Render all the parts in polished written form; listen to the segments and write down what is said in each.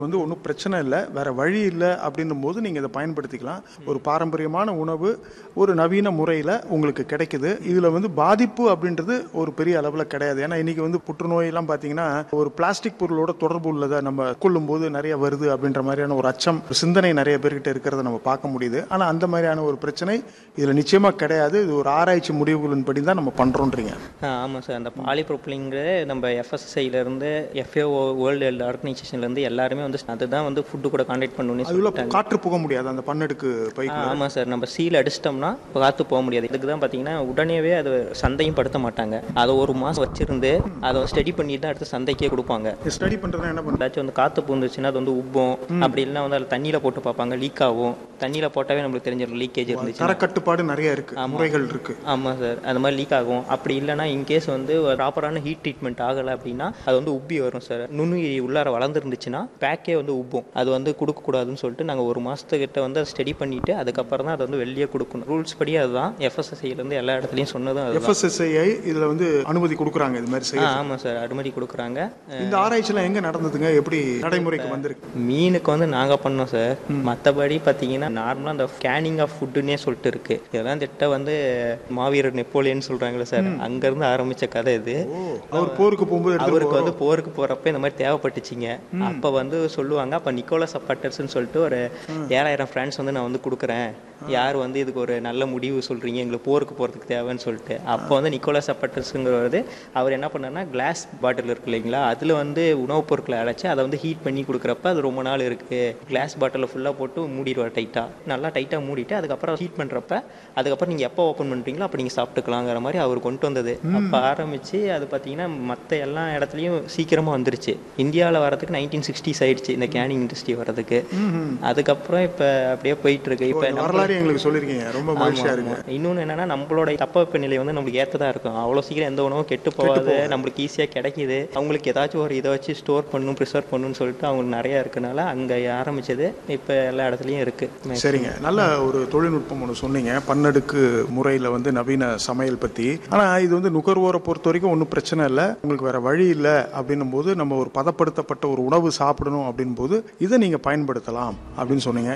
வந்து ஒன்றும் பிரச்சனை இல்லை, வேற வழி இல்லை அப்படின்னும் போது நீங்கள் இதை பயன்படுத்திக்கலாம். ஒரு பாரம்பரியமான உணவு ஒரு நவீன முறையில் உங்களுக்கு கிடைக்குது. இதில் வந்து பாதிப்பு அப்படின்றது ஒரு பெரிய அளவில் கிடையாது. ஏன்னா இன்னைக்கு வந்து புற்றுநோயெல்லாம் பார்த்தீங்கன்னா ஒரு பிளாஸ்டிக் பொருளோட தொடர்பு உள்ளதை நம்ம கொள்ளும்போது நிறைய வருது அப்படின்ற மாதிரியான ஒரு அச்சம் சிந்தனை நிறைய பேர்கிட்ட இருக்கிறத நம்ம பார்க்க முடியுது. ஆனால் அந்த மாதிரியான ஒரு பிரச்சனை இதில் நிச்சயமாக கிடையாது. இது ஒரு ஆராய்ச்சி முடிவுகளின்படி தான் நம்ம பண்ணுறோன்றீங்க. ஆமாம் சார். அந்த பாலிப்ரோபிலிங்கிறது நம்ம எஃப்எஸ்எஸ்ஐலேருந்து எஃப்ஏஓ வேர்ல்டு ஹெல்த் ஆர்கனைசேஷன்லேருந்து எல்லாருமே வந்து அதுதான் வந்து ஃபுட்டு கூட கான்டாக்ட் பண்ணணும்னு சொல்லிட்டாங்க. காற்று போக முடியாது அந்த பன்னெடுக்கு பைக்கு. ஆமாம் சார். நம்ம சீல் அடிச்சிட்டோம்னா காற்று போக முடியாது. இதுக்கு தான் பார்த்தீங்கன்னா உடனேவே அது சந்தையும் படுத்த மாட்டாங்க. அதை ஒரு மாதம் வச்சிருந்து அதை ஸ்டடி பண்ணிட்டு தான் அடுத்து சந்தைக்கே கொடுப்பாங்க. ஸ்டடி பண்ணுறதுனா என்ன பண்ணுறது? ஏதாச்சும் வந்து காற்று பூந்துச்சுன்னா அது வந்து உப்பும், அப்படி இல்லைன்னா வந்து அதில் தண்ணியில் போட்டு பார்ப்பாங்க, லீக் ஆகும். தண்ணியில் போட்டாவே நம்மளுக்கு தெரிஞ்சிடும் லீக்கேஜ் இருந்துச்சு. தரக்கட்டுப்பாடு நிறைய இருக்குது, முறைகள் இருக்குது. ஆமாம் சார். அது மாதிரி லீக் ஆகும். அப்படி இல்லைன்னா இன்கேஸ் வந்து ப்ராப்பரான ஹீட் ட்ரீட்மெண்ட் ஆகலை அப்படின்னா அது வந்து உப்பி வரும் சார். நுண்ணுயிரி உள்ளார வளர்ந்துருந்துச்சுன்னா பேக்கே வந்து உப்பும். அது வந்து கொடுக்கக்கூடாதுன்னு சொல்லிட்டு நாங்கள் ஒரு மாதத்துக்கிட்ட வந்து அதை ஸ்டடி பண்ணிவிட்டு அதுக்கப்புறம் தான் அதை வந்து வெளியே கொடுக்கணும். ரூல்ஸ் படி அதுதான் எஃப்எஸ்எஸ்ஐலேருந்து எல்லா இடத்துலையும் சொன்னதும் அது. எஃப்எஸ்எஸ்ஐ இதில் வந்து அனுமதி கொடுக்குறாங்க இது மாதிரி செய்ய. ஆமாம் சார், அனுமதி கொடுக்குறாங்க. இந்த ஆராய்ச்சிலாம் எங்கே நடந்ததுங்க, எப்படி நடைமுறைக்கு வந்திருக்கு? மீனுக்கு வந்து நாங்கள் பண்ணோம் சார். மற்றபடி பார்த்தீங்கன்னா நார்மலாக அந்த ஸ்கேனிங் ஆஃப் ஃபுட்டுன்னே சொல்லிட்டு இருக்கு. இதெல்லாம் திட்ட வந்து மாவீரர் நெப்போலியன் சொல்கிறாங்களே சார், அங்கேருந்து ஆரம்பித்த கதை இது. அவர் போருக்கு போகும்போது அவருக்கு வந்து போருக்கு போகிறப்ப இந்த மாதிரி தேவைப்பட்டுச்சிங்க. அப்போ வந்து சொல்லுவாங்க, அப்போ நிக்கோலஸ் அப்பாட்டர்ஸ்ன்னு சொல்லிட்டு ஒரு 7000 ஃப்ரான்ஸ் வந்து நான் வந்து கொடுக்குறேன், யார் வந்து இதுக்கு ஒரு நல்ல முடிவு சொல்கிறீங்க, எங்களுக்கு போருக்கு போகிறதுக்கு தேவைன்னு சொல்லிட்டு. அப்போ வந்து நிக்கோலஸ் அப்பாட்டர்ஸுங்கிறது அவர் என்ன பண்ணார்னா கிளாஸ் பாட்டில் இருக்கு இல்லைங்களா, அதில் வந்து உணவுப் பொருட்களை அழைச்சி அதை வந்து ஹீட் பண்ணி கொடுக்குறப்ப அது ரொம்ப நாள் இருக்குது. கிளாஸ் பாட்டிலில் ஃபுல்லாக போட்டு மூடிடுவார் டைட்டாக, நல்லா டைட்டாக மூடிட்டு அதுக்கப்புறம் ஹீட் பண்ணுறப்ப அதுக்கப்புறம் நீங்கள் எப்போ ஓப்பன் பண்ணுறீங்களோ அப்போ நீங்கள் சாப்பிட்டுக்கலாங்கிற மாதிரி அவர் கொண்டு வந்தது. அப்போ ஆரம்பித்து அது பார்த்தீங்கன்னா மற்ற எல்லா இடத்துலையும் சீக்கிரமாக வந்துருச்சு. இந்தியாவில் வரதுக்கு 1960s ஆயிடுச்சு இந்த கேனிங் இண்டஸ்ட்ரி வரதுக்கு. அதுக்கப்புறம் இப்போ அப்படியே போயிட்டு இருக்கு. இப்போ வரலாறு எங்களுக்கு சொல்லியிருக்கீங்க, ரொம்ப மகிழ்ச்சியாக இருக்கு. இன்னொன்று என்னன்னா நம்மளோட தட்பவெப்ப நிலை வந்து நம்மளுக்கு ஏற்றதாக இருக்கும். அவ்வளோ சீக்கிரம் எந்த உணவும் கெட்டு போகாது, நம்மளுக்கு ஈஸியாக கிடைக்கிது. அவங்களுக்கு ஏதாச்சும் ஒரு இதை வச்சு ஸ்டோர் பண்ணணும், ப்ரிசர்வ் பண்ணணும்னு சொல்லிட்டு அவங்களுக்கு நிறையா இருக்கனால அங்கே ஆரம்பிச்சது இப்போ எல்லா இடத்துலையும் இருக்குது. சரிங்க, நல்ல ஒரு தொழில்நுட்பம் ஒன்று சொன்னீங்க, பன்னடுக்கு முறையில் வந்து நவீன சமையல் பற்றி. ஆனால் இது வந்து நுகர்வோரை பொறுத்த வரைக்கும் ஒன்றும் பிரச்சனை இல்லை, உங்களுக்கு வேற வழி இல்லை அப்படின்னும் போது நம்ம ஒரு பதப்படுத்தப்பட்ட ஒரு உணவு சாப்பிடணும் அப்படின் போது இதை நீங்கள் பயன்படுத்தலாம் அப்படின்னு சொன்னீங்க.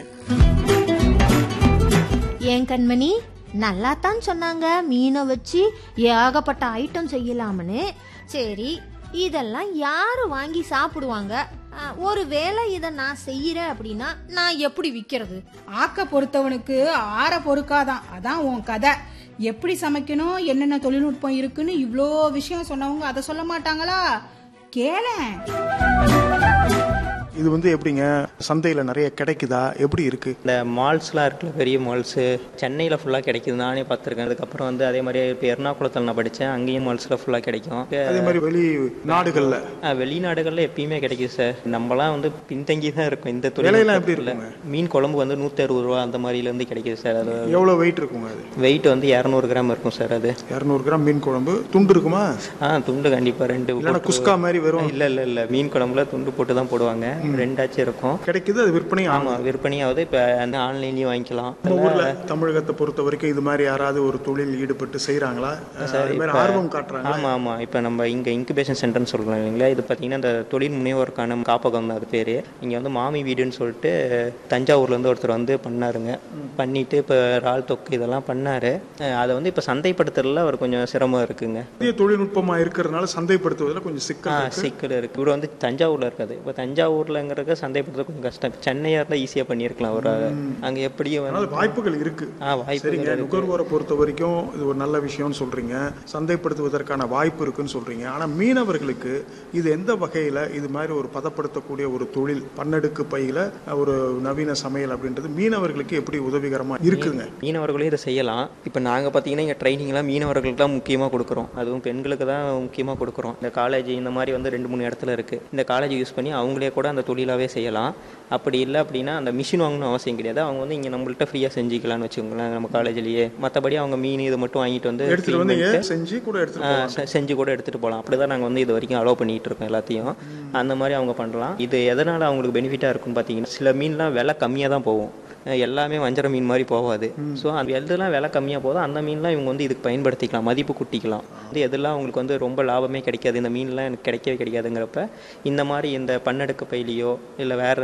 ஏன் கண்மணி, நல்லா தான் சொன்னாங்க மீனை வச்சு ஏகப்பட்ட ஐட்டம் செய்யலாம்னு. சரி, இதெல்லாம் யாரு வாங்கி சாப்பிடுவாங்க? ஒருவேளை இதை நான் செய்யறேன் அப்படின்னா நான் எப்படி விற்கிறது? ஆக்க பொறுத்தவனுக்கு ஆற பொறுக்காதான், அதான் உன் கதை. எப்படி சமைக்கணும், என்னென்ன தொழில்நுட்பம் இருக்குன்னு இவ்வளோ விஷயம் சொன்னவங்க அதை சொல்ல மாட்டாங்களா? கேளேன். இது வந்து எப்படிங்க, சந்தையில் நிறைய கிடைக்குதா, எப்படி இருக்கு? இந்த மால்ஸ்லாம் இருக்குல்ல, பெரிய மால்ஸு சென்னையில் ஃபுல்லாக கிடைக்குது, நானே பார்த்துருக்கேன். அதுக்கப்புறம் வந்து அதே மாதிரி இப்போ எர்ணாகுளத்தில் நான் படித்தேன், அங்கேயும் மால்ஸில் ஃபுல்லாக கிடைக்கும். அதே மாதிரி வெளிநாடுகளில் வெளிநாடுகளில் எப்பயுமே கிடைக்குது சார். நம்மலாம் வந்து பின்தங்கி தான் இருக்கும் இந்த தொழிலெல்லாம். எப்படி இருக்குங்க? மீன் குழம்பு வந்து 160 ரூபா அந்த மாதிரிலேருந்து கிடைக்குது சார். அது எவ்வளோ வெயிட் இருக்குங்க? அது வெயிட் வந்து 200 கிராம் இருக்கும் சார். அது 200 கிராம் மீன் குழம்பு. துண்டு இருக்குமா? துண்டு கண்டிப்பாக 2. குஸ்கா மாதிரி வரும்? இல்லை, மீன் குழம்புல துண்டு போட்டு தான் போடுவாங்க. 2 இருக்கும். கிடைக்குது, அது விற்பனை. ஆமாம், விற்பனையாவது. இப்போ அந்த ஆன்லைன்லேயும் வாங்கிக்கலாம். ஊரில் தமிழகத்தை பொறுத்த வரைக்கும் இது மாதிரி யாராவது ஒரு தொழில் ஈடுபட்டு செய்கிறாங்களா, ஆர்வம் காட்டுறாங்க? ஆமாம். இப்போ நம்ம இங்கே இன்குபேஷன் சென்டர்னு சொல்கிறோம் இல்லைங்களா, இது பார்த்தீங்கன்னா இந்த தொழில் முனைவோருக்கான காப்பகம் தான் அது பேர். இங்கே வந்து மாமி வீடுன்னு சொல்லிட்டு தஞ்சாவூர்லேருந்து ஒருத்தர் வந்து பண்ணாருங்க. பண்ணிட்டு இப்போ இறால் தொக்கு இதெல்லாம் பண்ணார். அதை வந்து இப்போ சந்தைப்படுத்துறதுல அவர் கொஞ்சம் சிரமம் இருக்குங்க. புதிய தொழில்நுட்பமாக இருக்கிறதுனால சந்தைப்படுத்துவதில் கொஞ்சம் சிக்கல் இருக்குது. இவர் வந்து தஞ்சாவூரில் இருக்காது. இப்போ தஞ்சாவூர்லங்கிறத சந்தைப்படுத்த கொஞ்சம் கஷ்டம். சென்னையாக இருந்தால் ஈஸியாக பண்ணியிருக்கலாம். ஒரு அங்கே எப்படியும் வாய்ப்புகள் இருக்கு. வாய்ப்பு. நுகர்வோரை பொறுத்த வரைக்கும் இது ஒரு நல்ல விஷயம்னு சொல்றீங்க, சந்தைப்படுத்துவதற்கான வாய்ப்பு இருக்குன்னு சொல்றீங்க. ஆனால் மீனவர்களுக்கு இது எந்த வகையில் இது மாதிரி ஒரு பதப்படுத்தக்கூடிய ஒரு தொழில், பன்னடுக்கு பையில ஒரு நவீன சமையல் அப்படின்றது மீனவர்களுக்கு எப்படி உதவிகரமாக இருக்குங்க? மீனவர்களே இதை செய்யலாம். இப்போ நாங்கள் பார்த்தீங்கன்னா இங்கே ட்ரைனிங்லாம் மீனவர்களுக்கு தான் முக்கியமாக கொடுக்குறோம். அதுவும் பெண்களுக்கு தான் முக்கியமாக கொடுக்குறோம். இந்த காலேஜ் இந்த மாதிரி வந்து 2-3 இடத்துல இருக்குது. இந்த காலேஜ் யூஸ் பண்ணி அவங்களே கூட அந்த தொழிலாகவே செய்யலாம். அப்படி இல்லை அப்படின்னா அந்த மிஷின் வாங்கணும் அவசியம் கிடையாது. அவங்க வந்து இங்கே நம்மள்கிட்ட ஃப்ரீயாக செஞ்சுக்கலாம்னு வச்சுக்கோங்களேன் நம்ம காலேஜ்லேயே. மற்றபடி அவங்க மீன் இது மட்டும் வாங்கிட்டு வந்து செஞ்சு கூட எடுத்துகிட்டு போகலாம். அப்படி தான் நாங்கள் வந்து இது வரைக்கும் அலோவ் பண்ணிகிட்டு இருக்கோம் எல்லாத்தையும். அந்த மாதிரி அவங்க பண்ணலாம். இது எதனால் அவங்களுக்கு பெனிஃபிட்டாக இருக்குன்னு பார்த்தீங்கன்னா, சில மீன்லாம் விலை கம்மியாக தான் போகும். எல்லாமே வஞ்சர மீன் மாதிரி போகாது. ஸோ அது எதெல்லாம் விலை கம்மியாக போதோ அந்த மீன்லாம் இவங்க வந்து இதுக்கு பயன்படுத்திக்கலாம், மதிப்பு கூட்டிக்கலாம். எதெல்லாம் அவங்களுக்கு வந்து ரொம்ப லாபமே கிடைக்காது, இந்த மீன்லாம் எனக்கு கிடைக்கவே கிடைக்காதுங்கிறப்ப இந்த மாதிரி இந்த பன்னெடுக்க பையிலையோ இல்லை வேறு